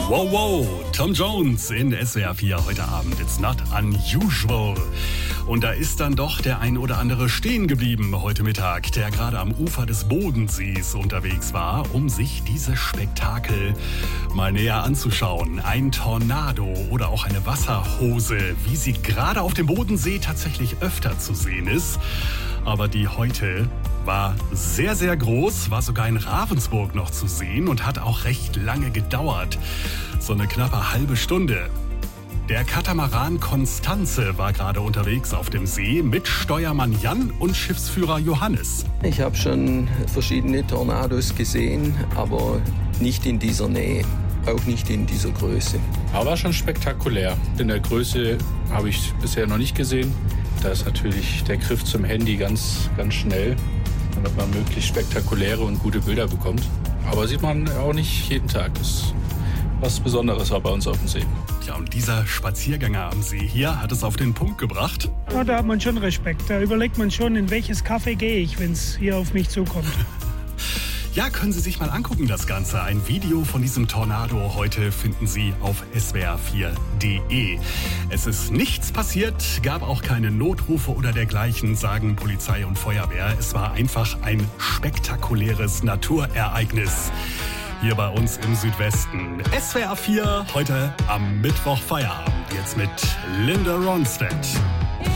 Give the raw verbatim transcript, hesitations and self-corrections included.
Wow, wow, Tom Jones in S W R vier heute Abend. It's not unusual. Und da ist dann doch der ein oder andere stehen geblieben heute Mittag, der gerade am Ufer des Bodensees unterwegs war, um sich dieses Spektakel mal näher anzuschauen. Ein Tornado oder auch eine Wasserhose, wie sie gerade auf dem Bodensee tatsächlich öfter zu sehen ist. Aber die heute war sehr, sehr groß, war sogar in Ravensburg noch zu sehen und hat auch recht lange gedauert. So eine knappe halbe Stunde. Der Katamaran Konstanze war gerade unterwegs auf dem See mit Steuermann Jan und Schiffsführer Johannes. Ich habe schon verschiedene Tornados gesehen, aber nicht in dieser Nähe, auch nicht in dieser Größe. Aber schon spektakulär. In der Größe habe ich bisher noch nicht gesehen. Da ist natürlich der Griff zum Handy ganz, ganz schnell, damit man möglichst spektakuläre und gute Bilder bekommt. Aber sieht man auch nicht jeden Tag. Das ist was Besonderes war bei uns auf dem See. Ja, und dieser Spaziergänger am See hier hat es auf den Punkt gebracht. Ja, da hat man schon Respekt. Da überlegt man schon, in welches Café gehe ich, wenn es hier auf mich zukommt. Ja, können Sie sich mal angucken, das Ganze. Ein Video von diesem Tornado heute finden Sie auf S W R vier punkt de. Es ist nichts passiert, gab auch keine Notrufe oder dergleichen, sagen Polizei und Feuerwehr. Es war einfach ein spektakuläres Naturereignis hier bei uns im Südwesten. S W R vier heute am Mittwoch Feierabend. Jetzt mit Linda Ronstadt.